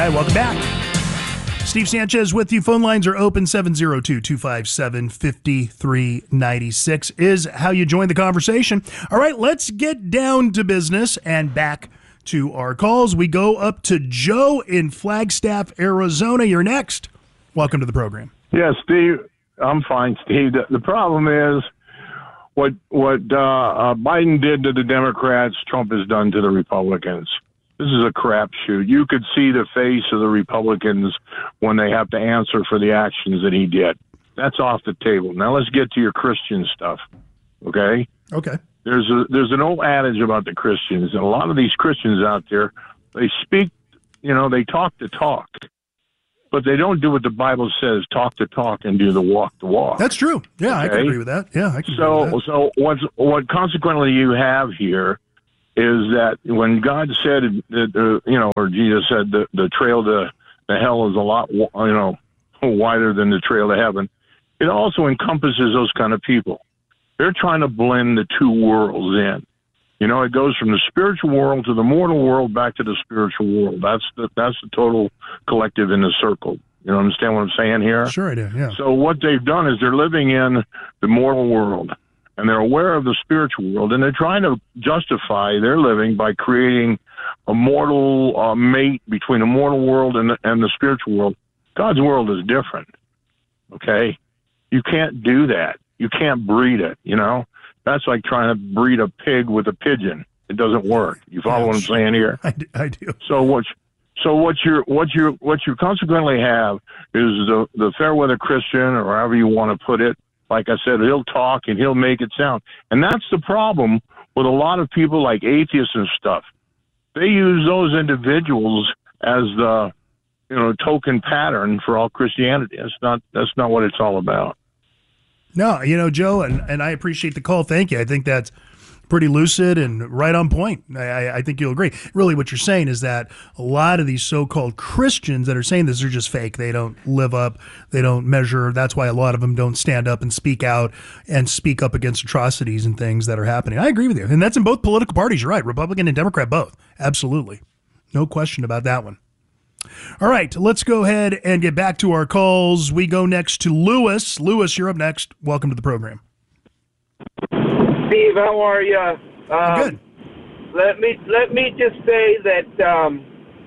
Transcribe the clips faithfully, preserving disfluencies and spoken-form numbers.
right, welcome back. Steve Sanchez with you. Phone lines are open. seven oh two, two five seven, five three nine six is how you join the conversation. All right, let's get down to business and back to our calls. We go up to Joe in Flagstaff, Arizona. You're next. Welcome to the program. Yeah, Steve. I'm fine, Steve. The, the problem is what what uh, uh, Biden did to the Democrats, Trump has done to the Republicans. This is a crapshoot. You could see the face of the Republicans when they have to answer for the actions that he did. That's off the table. Now let's get to your Christian stuff, okay? Okay. There's a there's an old adage about the Christians, and a lot of these Christians out there, they speak, you know, they talk the talk, but they don't do what the Bible says, talk the talk and do the walk the walk. That's true. Yeah, okay? I can agree with that. Yeah, I can so, agree with that. So what's, what consequently you have here is that when God said that, uh, you know, or Jesus said that the trail to, to hell is a lot, you know, wider than the trail to heaven, it also encompasses those kind of people. They're trying to blend the two worlds in. You know, it goes from the spiritual world to the mortal world back to the spiritual world. That's the, that's the total collective in the circle. You know, understand what I'm saying here? Sure I do, yeah. So what they've done is they're living in the mortal world, and they're aware of the spiritual world, and they're trying to justify their living by creating a mortal uh, mate between the mortal world and the, and the spiritual world. God's world is different, okay? You can't do that. You can't breed it, you know? That's like trying to breed a pig with a pigeon. It doesn't work. You follow what I'm saying here? I do. I do. So what? So what you what you what you consequently have is the the fair weather Christian, or however you want to put it. Like I said, he'll talk and he'll make it sound, and that's the problem with a lot of people like atheists and stuff. They use those individuals as the you know token pattern for all Christianity. That's not that's not what it's all about. No, you know, Joe, and, and I appreciate the call. Thank you. I think that's pretty lucid and right on point. I, I think you'll agree. Really, what you're saying is that a lot of these so-called Christians that are saying this are just fake. They don't live up. They don't measure. That's why a lot of them don't stand up and speak out and speak up against atrocities and things that are happening. I agree with you. And that's in both political parties. You're right. Republican and Democrat both. Absolutely. No question about that one. All right, let's go ahead and get back to our calls. We go next to Lewis. Lewis, you're up next. Welcome to the program. Steve, how are you? Um, Good. Let me let me just say that um,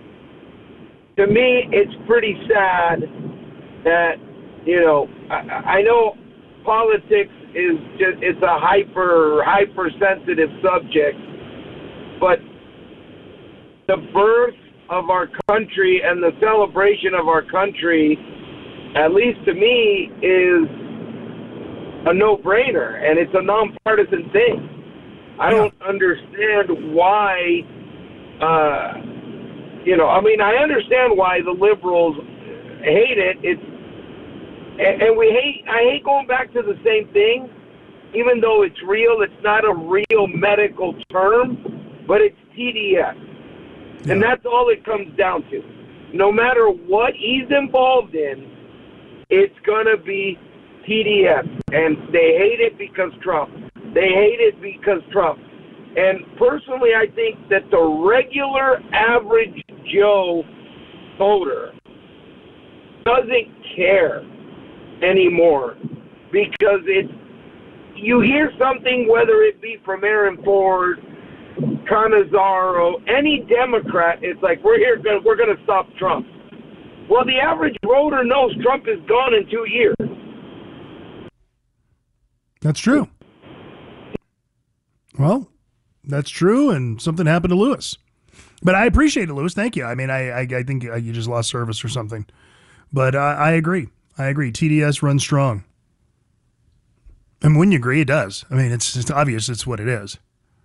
to me, it's pretty sad that you know I, I know politics is just it's a hyper hypersensitive subject, but the birth of our country and the celebration of our country, at least to me, is a no-brainer, and it's a nonpartisan thing. I don't understand why, uh, you know, I mean, I understand why the liberals hate it. It's, and, and we hate, I hate going back to the same thing, even though it's real. It's not a real medical term, but it's T D S. Yeah. And that's all it comes down to. No matter what he's involved in, it's going to be T D S. And they hate it because Trump. They hate it because Trump. And personally, I think that the regular average Joe voter doesn't care anymore because it's, you hear something, whether it be from Aaron Ford, Canizaro, any Democrat, it's like, we're here, we're going to stop Trump. Well, the average voter knows Trump is gone in two years. That's true. Well, that's true, and something happened to Lewis. But I appreciate it, Lewis. Thank you. I mean, I I, I think you just lost service or something. But uh, I agree. I agree. T D S runs strong. And when you agree, it does. I mean, it's, it's obvious it's what it is.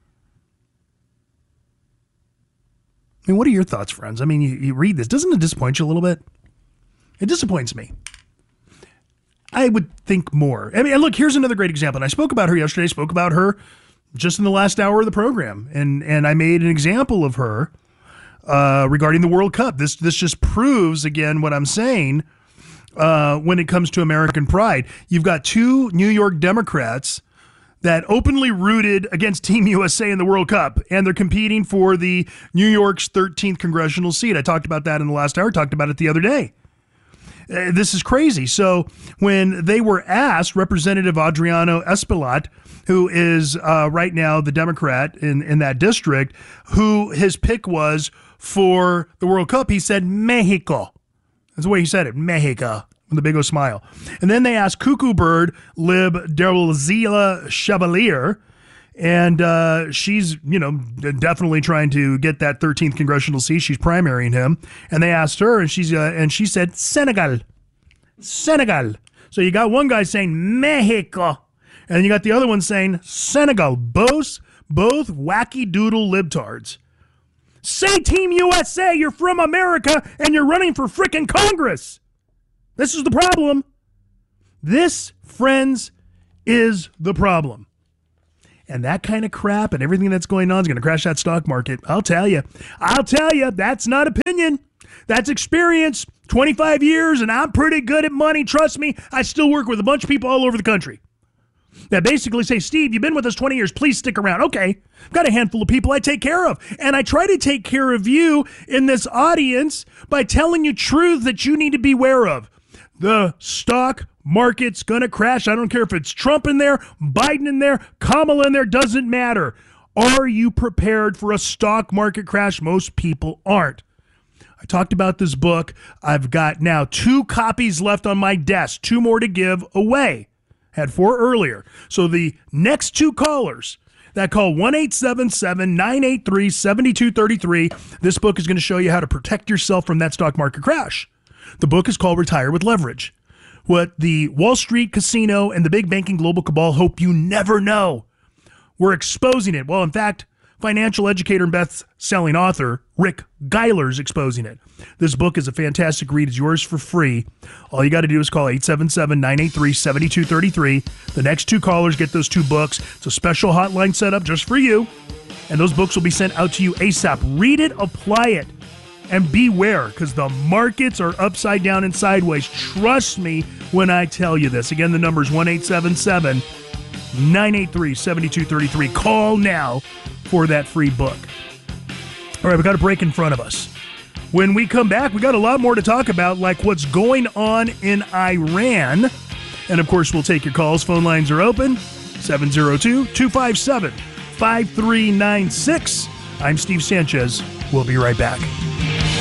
I mean, what are your thoughts, friends? I mean, you, you read this. Doesn't it disappoint you a little bit? It disappoints me. I would think more. I mean, look, here's another great example. And I spoke about her yesterday, spoke about her just in the last hour of the program. And and I made an example of her uh, regarding the World Cup. This, this just proves, again, what I'm saying uh, when it comes to American pride. You've got two New York Democrats that openly rooted against Team U S A in the World Cup, and they're competing for the New York's thirteenth congressional seat. I talked about that in the last hour, talked about it the other day. Uh, this is crazy. So when they were asked, Representative Adriano Espaillat, who is uh, right now the Democrat in, in that district, who his pick was for the World Cup, he said Mexico. That's the way he said it, Mexico, with a big old smile. And then they asked Cuckoo Bird Lib Delzila Chevalier, and uh, she's, you know, definitely trying to get that thirteenth congressional seat. She's primarying him. And they asked her, and she's uh, and she said Senegal. Senegal. So you got one guy saying Mexico, and you got the other one saying Senegal. Both, both wacky doodle libtards. Say Team U S A, you're from America, and you're running for frickin' Congress. This is the problem. This, friends, is the problem. And that kind of crap and everything that's going on is going to crash that stock market. I'll tell you. I'll tell you, that's not opinion. That's experience. twenty-five years, and I'm pretty good at money. Trust me, I still work with a bunch of people all over the country that basically say, Steve, you've been with us twenty years. Please stick around. Okay, I've got a handful of people I take care of. And I try to take care of you in this audience by telling you truths that you need to be aware of. The stock market's going to crash. I don't care if it's Trump in there, Biden in there, Kamala in there, doesn't matter. Are you prepared for a stock market crash? Most people aren't. I talked about this book. I've got now two copies left on my desk, two more to give away. Had four earlier. So the next two callers that call one eight seven seven, nine eight three, seven two three three, this book is going to show you how to protect yourself from that stock market crash. The book is called Retire with Leverage. What the Wall Street casino and the big banking global cabal hope you never know. We're exposing it. Well, in fact, financial educator and best-selling author Rick Geiler's exposing it. This book is a fantastic read. It's yours for free. All you got to do is call eight seven seven, nine eight three, seven two three three. The next two callers get those two books. It's a special hotline set up just for you, and those books will be sent out to you ASAP. Read it, apply it, and beware, because the markets are upside down and sideways. Trust me when I tell you this. Again, the number is one eight seven seven, nine eight three, seven two three three. Call now for that free book. All right, we've got a break in front of us. When we come back, we got a lot more to talk about, like what's going on in Iran. And of course, we'll take your calls. Phone lines are open, seven zero two, two five seven, five three nine six. I'm Steve Sanchez. We'll be right back.